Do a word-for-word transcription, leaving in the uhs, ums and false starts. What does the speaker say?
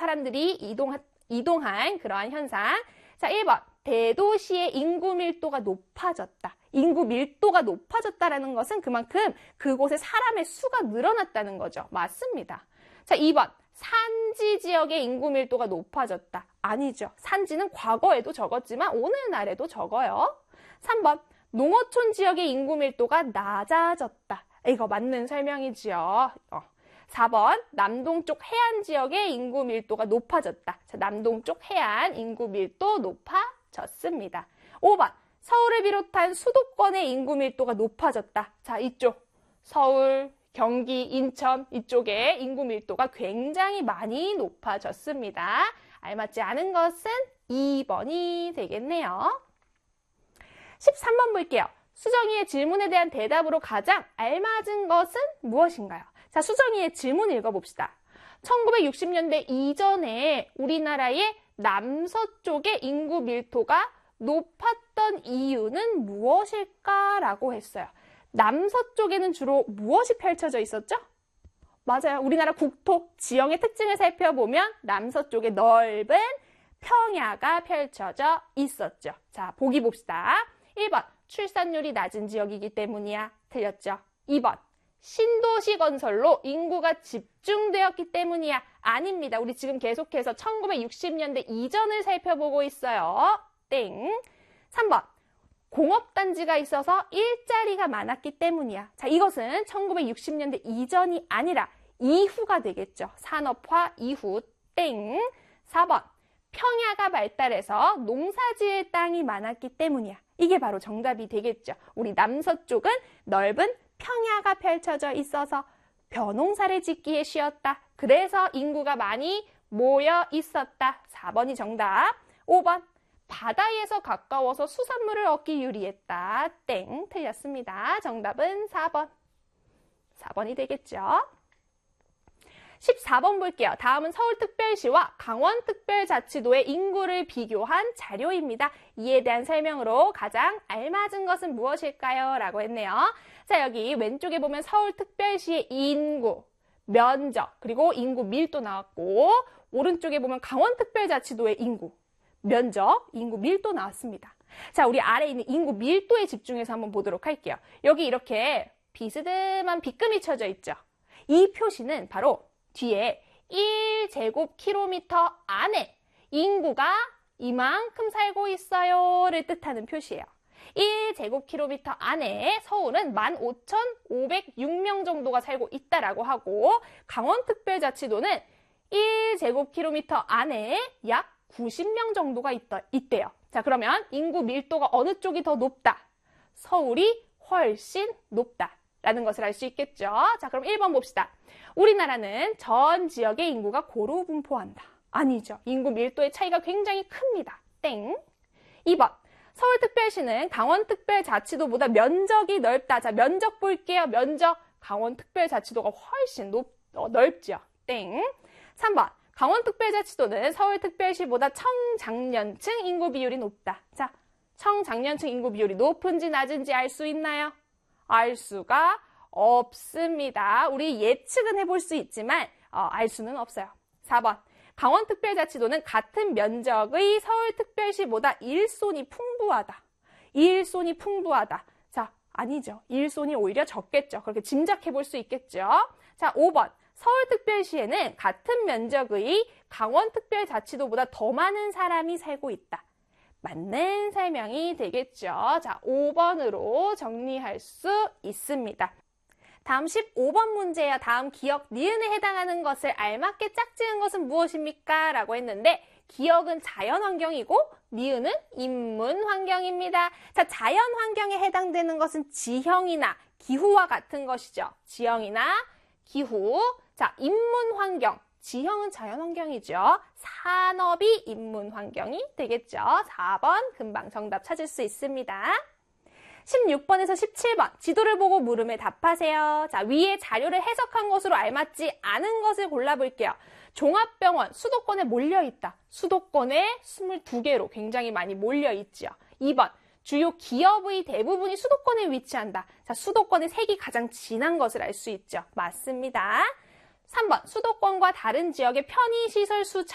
사람들이 이동, 이동한 그러한 현상. 자, 일 번. 대도시의 인구 밀도가 높아졌다. 인구 밀도가 높아졌다라는 것은 그만큼 그곳에 사람의 수가 늘어났다는 거죠. 맞습니다. 자, 이 번. 산지 지역의 인구 밀도가 높아졌다. 아니죠. 산지는 과거에도 적었지만 오늘날에도 적어요. 삼 번. 농어촌 지역의 인구 밀도가 낮아졌다. 이거 맞는 설명이지요. 어. 사 번. 남동쪽 해안 지역의 인구 밀도가 높아졌다. 자, 남동쪽 해안 인구 밀도 높아졌습니다. 오 번. 서울을 비롯한 수도권의 인구 밀도가 높아졌다. 자, 이쪽 서울, 경기, 인천 이쪽의 인구 밀도가 굉장히 많이 높아졌습니다. 알맞지 않은 것은 이 번이 되겠네요. 십삼 번 볼게요. 수정이의 질문에 대한 대답으로 가장 알맞은 것은 무엇인가요? 자, 수정이의 질문 읽어봅시다. 천구백육십 년대 이전에 우리나라의 남서쪽의 인구 밀도가 높았던 이유는 무엇일까라고 했어요. 남서쪽에는 주로 무엇이 펼쳐져 있었죠? 맞아요. 우리나라 국토, 지형의 특징을 살펴보면 남서쪽에 넓은 평야가 펼쳐져 있었죠. 자, 보기 봅시다. 일 번. 출산율이 낮은 지역이기 때문이야. 틀렸죠. 이 번. 신도시 건설로 인구가 집중되었기 때문이야. 아닙니다. 우리 지금 계속해서 천구백육십 년대 이전을 살펴보고 있어요. 땡. 삼 번. 공업단지가 있어서 일자리가 많았기 때문이야. 자, 이것은 천구백육십 년대 이전이 아니라 이후가 되겠죠. 산업화 이후. 땡. 사 번. 평야가 발달해서 농사지을 땅이 많았기 때문이야. 이게 바로 정답이 되겠죠. 우리 남서쪽은 넓은 평야가 펼쳐져 있어서 벼농사를 짓기에 쉬웠다. 그래서 인구가 많이 모여 있었다. 사 번이 정답. 오 번. 바다에서 가까워서 수산물을 얻기 유리했다. 땡. 틀렸습니다. 정답은 사 번. 사 번이 되겠죠. 십사 번 볼게요. 다음은 서울특별시와 강원특별자치도의 인구를 비교한 자료입니다. 이에 대한 설명으로 가장 알맞은 것은 무엇일까요? 라고 했네요. 자, 여기 왼쪽에 보면 서울특별시의 인구, 면적, 그리고 인구 밀도 나왔고, 오른쪽에 보면 강원특별자치도의 인구, 면적, 인구 밀도 나왔습니다. 자, 우리 아래에 있는 인구 밀도에 집중해서 한번 보도록 할게요. 여기 이렇게 비스듬한 빗금이 쳐져 있죠. 이 표시는 바로 뒤에 일 제곱킬로미터 안에 인구가 이만큼 살고 있어요를 뜻하는 표시예요. 일 제곱킬로미터 안에 서울은 만 오천오백육 명 정도가 살고 있다라고 하고 강원특별자치도는 일 제곱킬로미터 안에 약 구십 명 정도가 있다, 있대요. 자, 그러면 인구 밀도가 어느 쪽이 더 높다? 서울이 훨씬 높다. 라는 것을 알 수 있겠죠. 자, 그럼 일 번 봅시다. 우리나라는 전 지역의 인구가 고루 분포한다. 아니죠. 인구 밀도의 차이가 굉장히 큽니다. 땡. 이 번. 서울특별시는 강원특별자치도보다 면적이 넓다. 자, 면적 볼게요. 면적. 강원특별자치도가 훨씬 높, 어, 넓죠. 땡. 삼 번. 강원특별자치도는 서울특별시보다 청장년층 인구 비율이 높다. 자, 청장년층 인구 비율이 높은지 낮은지 알 수 있나요? 알 수가 없습니다. 우리 예측은 해볼 수 있지만 어, 알 수는 없어요. 사 번. 강원특별자치도는 같은 면적의 서울특별시보다 일손이 풍부하다. 일손이 풍부하다. 자, 아니죠. 일손이 오히려 적겠죠. 그렇게 짐작해 볼 수 있겠죠. 자, 오 번. 서울특별시에는 같은 면적의 강원특별자치도보다 더 많은 사람이 살고 있다. 맞는 설명이 되겠죠. 자, 오 번으로 정리할 수 있습니다. 다음 십오 번 문제예요. 다음 기역, 니은에 해당하는 것을 알맞게 짝지은 것은 무엇입니까? 라고 했는데 기역은 자연환경이고 니은은 인문환경입니다. 자, 자연환경에 해당되는 것은 지형이나 기후와 같은 것이죠. 지형이나 기후. 자, 인문환경. 지형은 자연환경이죠. 산업이 인문환경이 되겠죠. 사 번 금방 정답 찾을 수 있습니다. 십육 번에서 십칠 번 지도를 보고 물음에 답하세요. 자, 위에 자료를 해석한 것으로 알맞지 않은 것을 골라볼게요. 종합병원 수도권에 몰려있다. 수도권에 이십이 개로 굉장히 많이 몰려있죠. 이 번 주요 기업의 대부분이 수도권에 위치한다. 자, 수도권의 색이 가장 진한 것을 알 수 있죠. 맞습니다. 삼 번 수도권과 다른 지역의 편의시설 수